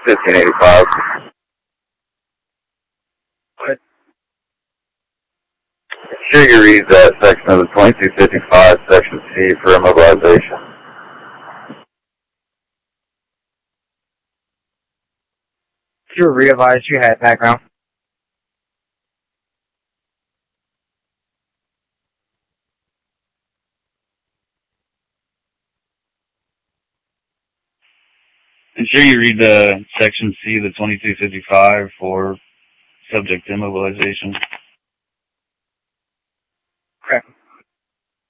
1585. What? Sure you read that section of the 2255, section C for immobilization. You realized you had background. And sure you read the section C, the 2255 for subject immobilization. Okay.